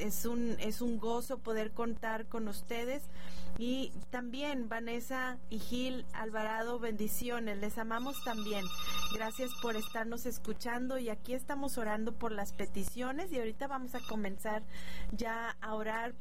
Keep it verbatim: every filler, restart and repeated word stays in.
es un es un gozo poder contar con ustedes. Y también Vanessa y Gil Alvarado, bendiciones, les amamos también. Gracias por estarnos escuchando, y aquí estamos orando por las peticiones, y ahorita vamos a comenzar ya a orar